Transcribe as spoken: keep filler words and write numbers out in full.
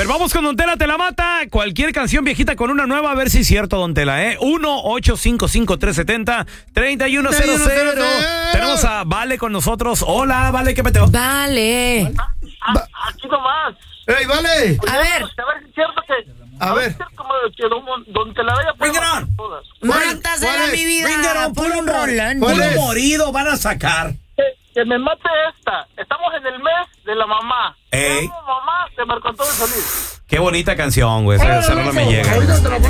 vamos con Don Tela Te la Mata. Cualquier canción viejita con una nueva, a ver si es cierto, Don Tela, ¿eh? uno ocho cinco cinco tres siete cero tres uno cero cero. Tenemos a Vale con nosotros. Hola, Vale, ¿qué peteo? Vale. A, aquí nomás. ¡Ey, Vale! A ver. A ver si es cierto que... A ver. Como que don, don Te la Vaya puede Bring it matar on. todas. Mátasela, ¿Cuál es? mi vida. Bring it on, Pon puro un mor- rolón. ¿Cuál Puro es? morido van a sacar. Que, que me mate esta. Estamos en el mes de la mamá. Ey. Te amo, mamá, de Marco Antonio Solís. Qué bonita canción, güey. Esa, esa rola me llega. Ahorita te la ponemos.